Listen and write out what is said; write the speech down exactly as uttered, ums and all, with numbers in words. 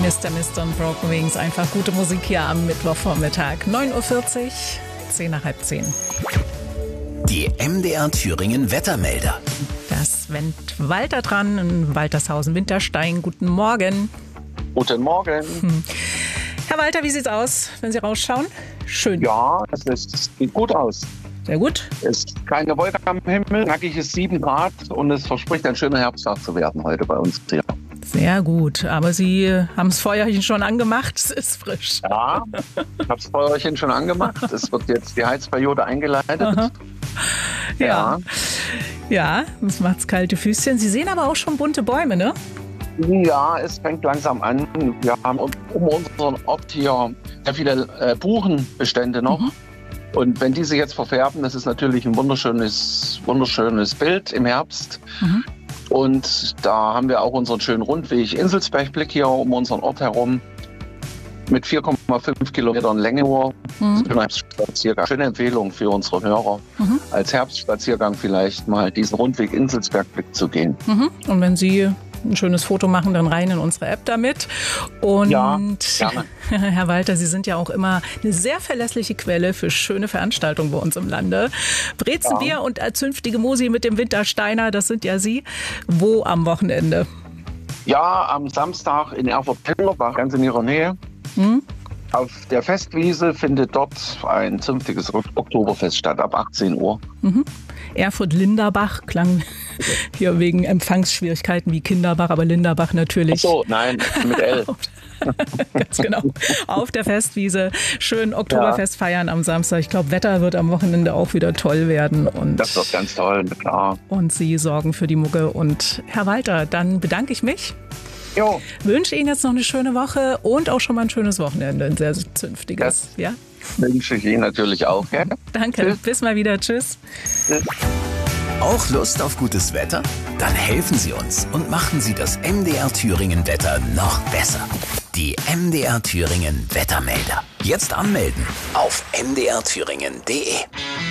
Mister Mister und Broken Wings. Einfach gute Musik hier am Mittwochvormittag. neun Uhr vierzig, zehn nach halb zehn. Die M D R Thüringen Wettermelder. Das Wendt Walter dran in Waltershausen-Winterstein. Guten Morgen. Guten Morgen. Hm. Herr Walter, wie sieht's aus, wenn Sie rausschauen? Schön. Ja, es ist, sieht gut aus. Sehr gut. Es ist keine Wolke am Himmel, knackiges sieben Grad und es verspricht ein schöner Herbsttag zu werden heute bei uns hier. Sehr gut, aber Sie haben das Feuerchen schon angemacht, es ist frisch. Ja, ich habe das Feuerchen schon angemacht. Es wird jetzt die Heizperiode eingeleitet. Aha. Ja. Ja. Ja, das macht's kalte Füßchen. Sie sehen aber auch schon bunte Bäume, ne? Ja, es fängt langsam an. Wir haben um unseren Ort hier sehr viele äh, Buchenbestände noch. Mhm. Und wenn diese jetzt verfärben, das ist natürlich ein wunderschönes, wunderschönes Bild im Herbst. Mhm. Und da haben wir auch unseren schönen Rundweg Inselsbergblick hier um unseren Ort herum mit vier Komma fünf Kilometern Länge nur. Mhm. Das ist ein Spaziergang. Schöne Empfehlung für unsere Hörer, mhm. als Herbstspaziergang vielleicht mal diesen Rundweg Inselsbergblick zu gehen. Mhm. Und wenn Sie ein schönes Foto machen, dann rein in unsere App damit. Und ja, gerne. Herr Walter, Sie sind ja auch immer eine sehr verlässliche Quelle für schöne Veranstaltungen bei uns im Lande. Brezenbier ja. und zünftige Musi mit dem Wintersteiner, das sind ja Sie. Wo am Wochenende? Ja, am Samstag in Erfurt-Hellerbach, ganz in Ihrer Nähe. Hm? Auf der Festwiese findet dort ein zünftiges Oktoberfest statt, ab achtzehn Uhr. Mhm. Erfurt-Linderbach klang hier wegen Empfangsschwierigkeiten wie Kinderbach, aber Linderbach natürlich. Ach so, nein, mit L. Ganz genau. Auf der Festwiese. Schön Oktoberfest ja. feiern am Samstag. Ich glaube, Wetter wird am Wochenende auch wieder toll werden. Und das wird ganz toll, klar. Und Sie sorgen für die Mucke. Und Herr Walter, dann bedanke ich mich. Jo. Wünsche Ihnen jetzt noch eine schöne Woche und auch schon mal ein schönes Wochenende. Ein sehr zünftiges. Das ja? wünsche ich Ihnen natürlich auch. Ja? Danke. Tschüss. Bis mal wieder. Tschüss. Tschüss. Auch Lust auf gutes Wetter? Dann helfen Sie uns und machen Sie das M D R Thüringen Wetter noch besser. Die M D R Thüringen Wettermelder. Jetzt anmelden auf m d r thüringen punkt d e.